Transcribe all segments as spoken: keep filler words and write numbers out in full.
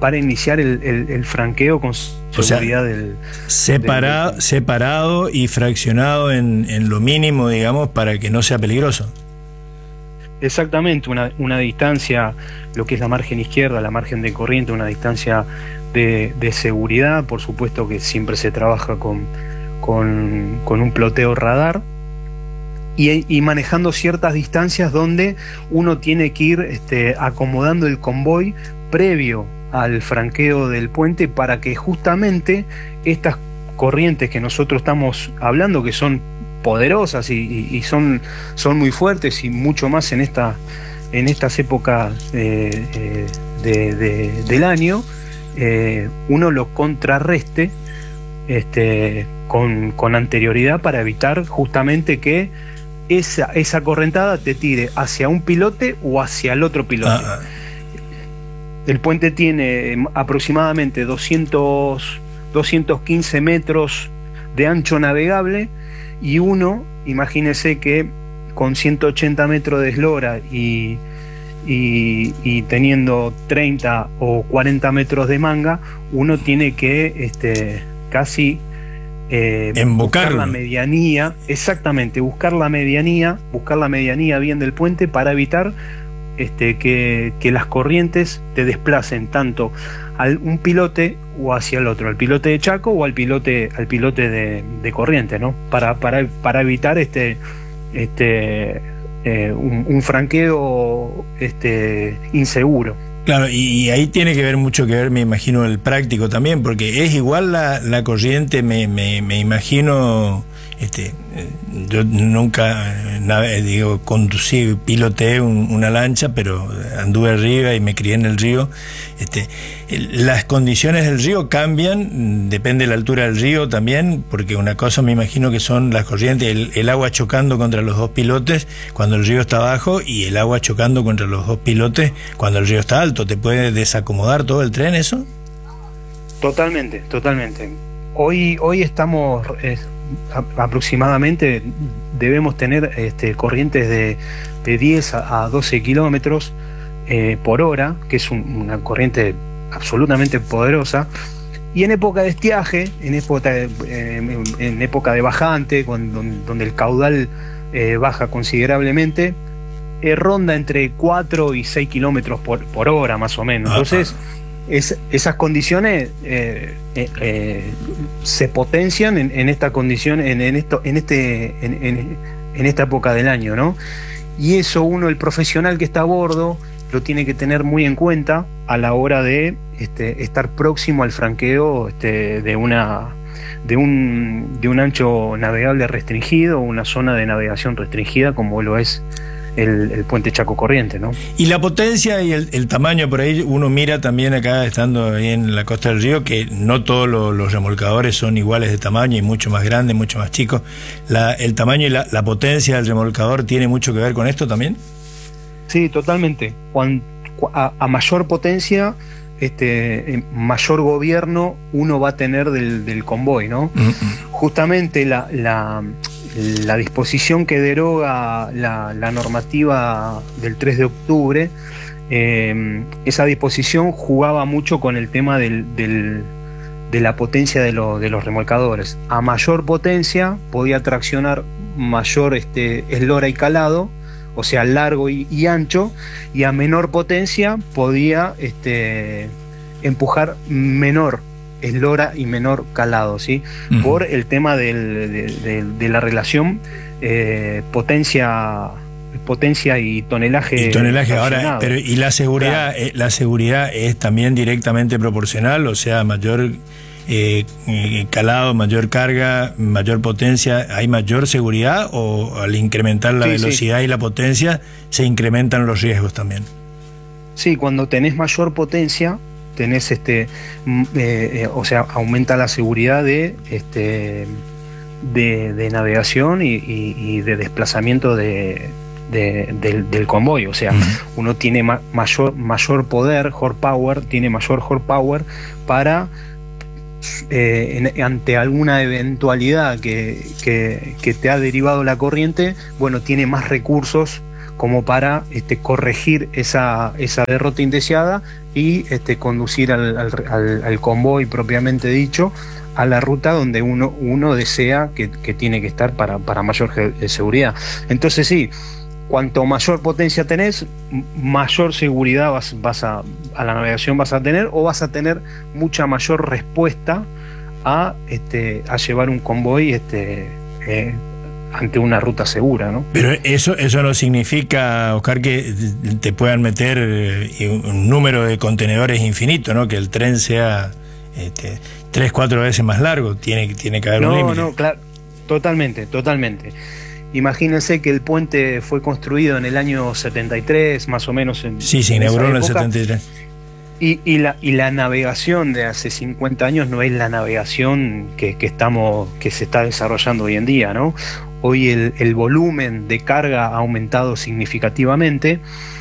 para iniciar el, el, el franqueo con seguridad, o sea, del, separado, del... separado y fraccionado en, en lo mínimo, digamos, para que no sea peligroso. Exactamente, una, una distancia, lo que es la margen izquierda, la margen de corriente, una distancia de, de seguridad. Por supuesto que siempre se trabaja con, con, con un ploteo radar y, y manejando ciertas distancias donde uno tiene que ir este, acomodando el convoy previo al franqueo del puente para que justamente estas corrientes que nosotros estamos hablando, que son poderosas y, y, y son, son muy fuertes y mucho más en esta en estas épocas eh, eh, de, de, del año, eh, uno lo contrarreste este, con, con anterioridad para evitar justamente que esa, esa correntada te tire hacia un pilote o hacia el otro pilote. Ah. El puente tiene aproximadamente doscientos, doscientos quince metros de ancho navegable y uno, imagínese que con ciento ochenta metros de eslora y, y, y teniendo treinta o cuarenta metros de manga, uno tiene que este, casi eh, buscar la medianía, exactamente, buscar la medianía, buscar la medianía bien del puente para evitar Este, que, que las corrientes te desplacen tanto al un pilote o hacia el otro, al pilote de Chaco o al pilote al pilote de, de corriente, ¿no? Para, para, para evitar este, este eh, un, un franqueo este, inseguro. Claro, y, y ahí tiene que ver mucho que ver, me imagino, el práctico también, porque es igual la, la corriente, me, me, me imagino. Este, yo nunca nave, digo, conducí, piloteé un, una lancha, pero anduve arriba y me crié en el río. Este, las condiciones del río cambian, depende de la altura del río también, porque una cosa me imagino que son las corrientes, el, el agua chocando contra los dos pilotes cuando el río está bajo y el agua chocando contra los dos pilotes cuando el río está alto. ¿Te puede desacomodar todo el tren eso? Totalmente, totalmente. Hoy, hoy estamos... Eh, aproximadamente debemos tener este, corrientes de, de diez a doce kilómetros eh, por hora, que es un, una corriente absolutamente poderosa, y en época de estiaje, en época de, eh, en época de bajante, cuando, donde el caudal eh, baja considerablemente, eh, ronda entre cuatro y seis kilómetros por, por hora más o menos. Entonces Es, esas condiciones eh, eh, eh, se potencian en, en esta condición, en, en esto, en este, en, en, en esta época del año, ¿no? Y eso uno, el profesional que está a bordo, lo tiene que tener muy en cuenta a la hora de este, estar próximo al franqueo este, de una de un de un ancho navegable restringido, una zona de navegación restringida como lo es El, el puente Chaco Corriente, ¿no? Y la potencia y el, el tamaño, por ahí uno mira también acá, estando ahí en la costa del río, que no todos los, los remolcadores son iguales de tamaño, y mucho más grandes, mucho más chicos. La, ¿El tamaño y la, la potencia del remolcador tiene mucho que ver con esto también? Sí, totalmente. Cuando, a, a mayor potencia, este, mayor gobierno uno va a tener del, del convoy, ¿no? Mm-hmm. Justamente la... la La disposición que deroga la, la normativa del tres de octubre, eh, esa disposición jugaba mucho con el tema del, del, de la potencia de, lo, de los remolcadores. A mayor potencia podía traccionar mayor este, eslora y calado, o sea, largo y, y ancho, y a menor potencia podía este, empujar menor eslora y menor calado, ¿sí? Uh-huh. Por el tema del, de, de, de la relación eh, potencia potencia y tonelaje. Y tonelaje ahora, pero y la seguridad, claro. eh, la seguridad es también directamente proporcional, o sea, mayor eh, calado, mayor carga, mayor potencia, ¿hay mayor seguridad o al incrementar la sí, velocidad sí. y la potencia se incrementan los riesgos también? Sí, cuando tenés mayor potencia tenés este eh, eh, o sea, aumenta la seguridad de este de, de navegación y, y, y de desplazamiento de, de, de, del convoy, o sea, uh-huh. uno tiene ma- mayor mayor poder, horsepower, tiene mayor horsepower para eh, en, ante alguna eventualidad que, que, que te ha derivado la corriente, bueno, tiene más recursos como para este, corregir esa, esa derrota indeseada y este, conducir al, al, al, al convoy propiamente dicho a la ruta donde uno, uno desea que, que tiene que estar para, para mayor seguridad. Entonces sí, cuanto mayor potencia tenés, mayor seguridad vas, vas a, a la navegación vas a tener, o vas a tener mucha mayor respuesta a, este, a llevar un convoy este, eh, ante una ruta segura, ¿no? Pero eso, eso no significa, Oscar, que te puedan meter un número de contenedores infinito, ¿no? Que el tren sea este, tres, cuatro veces más largo, tiene, tiene que haber no, un límite. No, no, claro, totalmente, totalmente. Imagínense que el puente fue construido en el año setenta y tres, más o menos. En, sí, se inauguró en el setenta y tres. Y, y, la, y la navegación de hace cincuenta años no es la navegación que, que, estamos, que se está desarrollando hoy en día, ¿no? Hoy el, el volumen de carga ha aumentado significativamente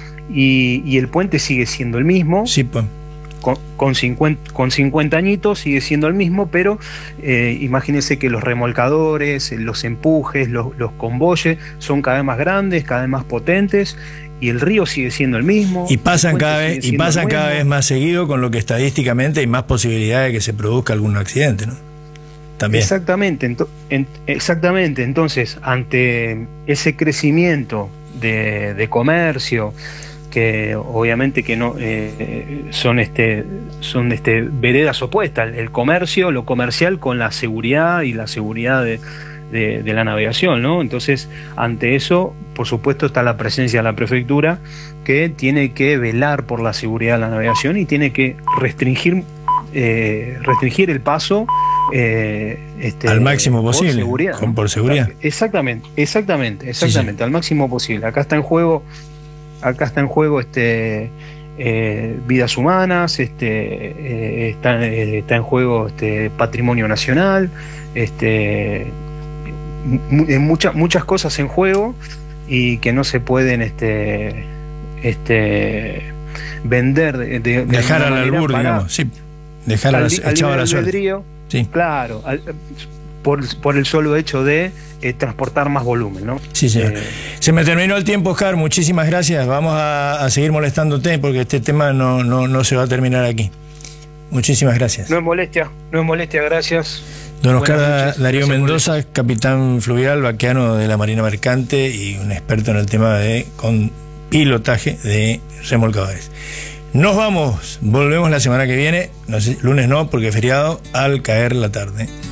y, y el puente sigue siendo el mismo. Sí, pues. Con, con, cincuenta, con cincuenta añitos sigue siendo el mismo, pero eh, imagínense que los remolcadores, los empujes, los, los convoyes son cada vez más grandes, cada vez más potentes, y el río sigue siendo el mismo. Y pasan cada vez, y pasan cada vez más seguido, con lo que estadísticamente hay más posibilidad de que se produzca algún accidente, ¿no? También. Exactamente, ento, en, exactamente. Entonces, ante ese crecimiento de, de comercio, que obviamente que no eh, son este son este veredas opuestas, el comercio, lo comercial con la seguridad y la seguridad de, de, de la navegación, ¿no? Entonces, ante eso, por supuesto, está la presencia de la prefectura, que tiene que velar por la seguridad de la navegación y tiene que restringir eh, restringir el paso eh, este, al máximo posible, por seguridad, con, por seguridad. Exactamente, exactamente, exactamente, sí, sí. Al máximo posible. Acá está en juego Acá está en juego este, eh, vidas humanas, este, eh, está, eh, está en juego este, patrimonio nacional, este, muchas muchas cosas en juego y que no se pueden este, este, vender de, de, dejar de al albur, digamos, sí, dejar al, al, echado a la suerte. Sí. Claro, al, por, por el solo hecho de eh, transportar más volumen, ¿no? Sí, señor. Eh, Se me terminó el tiempo, Oscar, muchísimas gracias. Vamos a, a seguir molestándote porque este tema no, no, no se va a terminar aquí. Muchísimas gracias. No es molestia, no es molestia, gracias. Don Oscar Darío Mendoza, capitán fluvial, vaqueano de la Marina Mercante y un experto en el tema de con pilotaje de remolcadores. Nos vamos, volvemos la semana que viene, no sé, lunes no, porque es feriado, al caer la tarde.